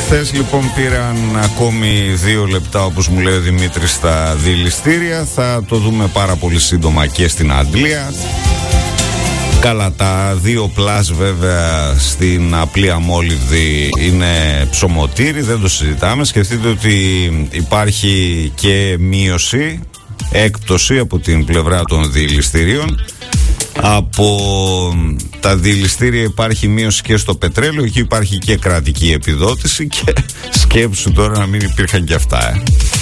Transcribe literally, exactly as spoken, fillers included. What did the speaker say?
Χθες λοιπόν πήραν ακόμη δύο λεπτά, όπως μου λέει ο Δημήτρης, στα δηληστήρια. Θα το δούμε πάρα πολύ σύντομα και στην Αγγλία. Καλά, τα δύο πλάς βέβαια στην απλή αμόλυβδη είναι ψωμοτήρι, δεν το συζητάμε. Σκεφτείτε ότι υπάρχει και μείωση, έκπτωση από την πλευρά των δηληστηρίων. Από τα δηληστήρια υπάρχει μείωση και στο πετρέλαιο. Εκεί υπάρχει και κρατική επιδότηση. Και σκέψου τώρα να μην υπήρχαν και αυτά, ε.